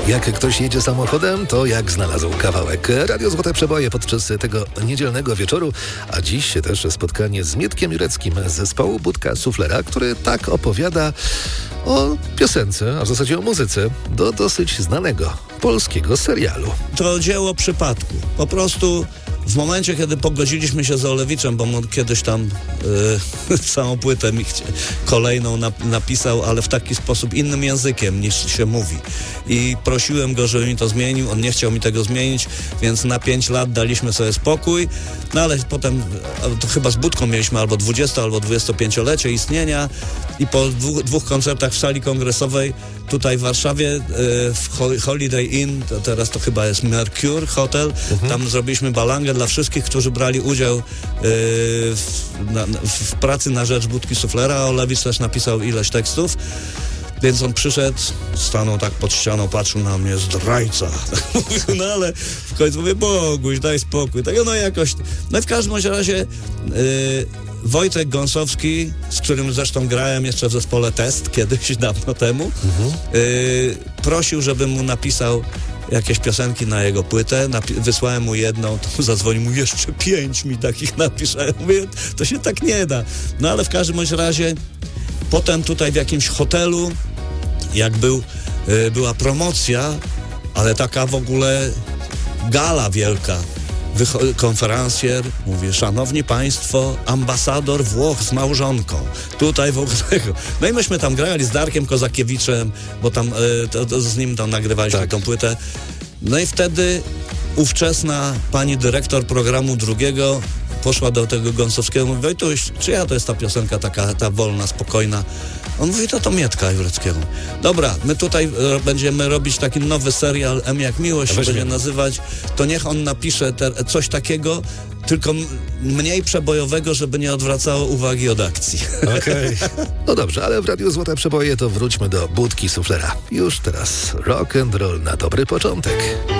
Jak ktoś jedzie samochodem, to jak znalazł kawałek. Radio Złote Przeboje podczas tego niedzielnego wieczoru, a dziś też spotkanie z Mietkiem Jureckim z zespołu Budka Suflera, który tak opowiada o piosence, a w zasadzie o muzyce do dosyć znanego polskiego serialu. To dzieło przypadku. Po prostu w momencie, kiedy pogodziliśmy się z Olewiczem, bo on kiedyś tam całą płytę mi kolejną napisał, ale w taki sposób, innym językiem niż się mówi. I prosiłem go, żeby mi to zmienił. On nie chciał mi tego zmienić, więc na 5 lat daliśmy sobie spokój. No ale potem, to chyba z Budką mieliśmy albo 20, albo 25-lecie istnienia i po dwóch koncertach w sali kongresowej tutaj w Warszawie, w Holiday Inn, to teraz to chyba jest Mercure Hotel, tam zrobiliśmy balangę dla wszystkich, którzy brali udział w pracy na rzecz Budki Suflera. Olewicz też napisał ileś tekstów. Więc on przyszedł, stanął tak pod ścianą, patrzył na mnie, zdrajca. No ale w końcu mówię, Boguś, daj spokój. Tak, no jakoś. No i w każdym razie Wojtek Gąsowski, z którym zresztą grałem jeszcze w zespole Test kiedyś, dawno temu, prosił, żebym mu napisał jakieś piosenki na jego płytę. Wysłałem mu jedną, to zadzwonił mu, jeszcze 5 mi takich napisze. Mówię, to się tak nie da. No ale w każdym razie potem tutaj w jakimś hotelu, jak była promocja, ale taka w ogóle gala wielka, konferencjer mówi, szanowni państwo, ambasador Włoch z małżonką, tutaj w ogóle. No i myśmy tam grali z Darkiem Kozakiewiczem, bo tam z nim tam nagrywaliśmy tą płytę. No i wtedy ówczesna pani dyrektor programu drugiego poszła do tego Gąsowskiego, mówi, Wojtuś, czyja to jest ta piosenka taka, ta wolna, spokojna? On mówi, to Mietka Jureckiego. Dobra, my tutaj będziemy robić taki nowy serial M jak Miłość, się będzie nazywać, to niech on napisze coś takiego, tylko mniej przebojowego, żeby nie odwracało uwagi od akcji. Okej. No dobrze, ale w Radiu Złote Przeboje to wróćmy do Budki Suflera. Już teraz rock and roll na dobry początek.